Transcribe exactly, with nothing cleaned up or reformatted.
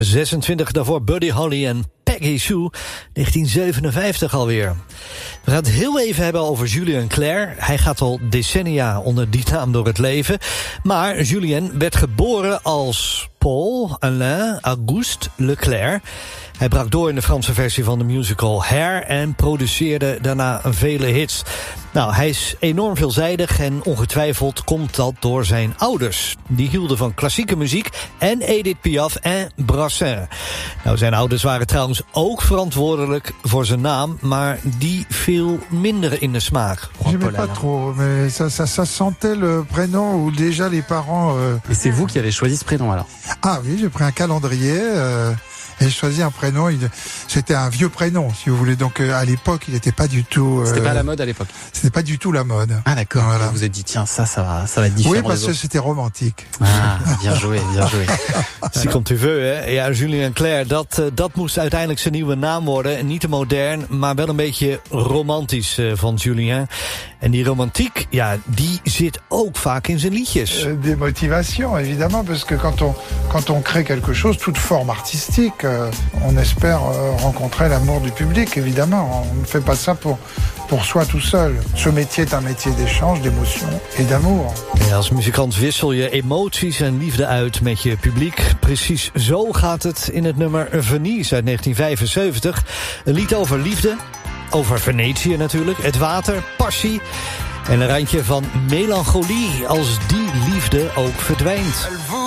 zesentwintig, daarvoor Buddy Holly en Peggy Sue, negentien zevenenvijftig alweer. We gaan het heel even hebben over Julien Clerc. Hij gaat al decennia onder die naam door het leven. Maar Julien werd geboren als Paul Alain Auguste Leclerc. Hij brak door in de Franse versie van de musical Hair en produceerde daarna vele hits. Nou, hij is enorm veelzijdig en ongetwijfeld komt dat door zijn ouders. Die hielden van klassieke muziek en Edith Piaf en Brassens. Nou, zijn ouders waren trouwens ook verantwoordelijk voor zijn naam, maar die viel minder in de smaak. J'aimais pas trop, mais ça, ça, ça sentait le prénom où déjà les parents... Euh... Et c'est vous qui avez choisi ce prénom alors? Ah oui, j'ai pris un calendrier... Euh... Et j'ai choisi un prénom, c'était un vieux prénom, si vous voulez. Donc euh, à l'époque, il n'était pas du tout... Euh, c'était pas la mode à l'époque? C'était pas du tout la mode. Ah d'accord, voilà. Vous vous êtes dit, tiens, ça, ça va, ça va être différent. Oui, parce que c'était romantique. Ah, bien joué, bien joué. Si komt u veux, hè? Ja, Julien Clerc, dat, dat moest uiteindelijk zijn nieuwe naam worden. Niet te modern, maar wel een beetje romantisch uh, van Julien. En die romantiek, ja, die zit ook vaak in zijn liedjes. Euh, des motivations, évidemment, parce que quand on, quand on crée quelque chose, toute forme artistique, euh, on espère euh, rencontrer l'amour du public, évidemment. On ne fait pas ça pour, pour soi tout seul. Ce métier est un métier d'échange, d'émotion et d'amour. Ja, als muzikant wissel je emoties en liefde uit met je publiek. Precies zo gaat het in het nummer Venise uit negentien vijfenzeventig. Een lied over liefde, over Venetië natuurlijk, het water, passie en een randje van melancholie als die liefde ook verdwijnt.